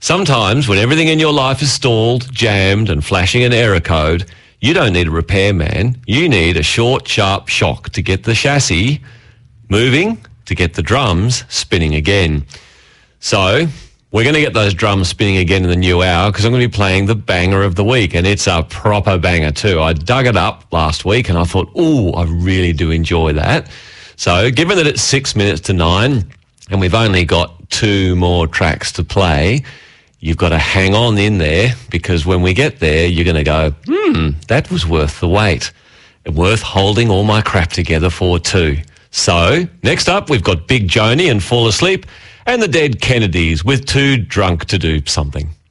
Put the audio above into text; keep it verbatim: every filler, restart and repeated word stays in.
Sometimes when everything in your life is stalled, jammed and flashing an error code, you don't need a repairman. You need a short, sharp shock to get the chassis moving, to get the drums spinning again. So we're going to get those drums spinning again in the new hour because I'm going to be playing the banger of the week, and it's a proper banger too. I dug it up last week and I thought, ooh, I really do enjoy that. So given that it's six minutes to nine and we've only got two more tracks to play, you've got to hang on in there because when we get there, you're going to go, hmm, that was worth the wait. Worth holding all my crap together for too. So next up, we've got Big Joni and Fall Asleep and the Dead Kennedys with Too Drunk to Do Something.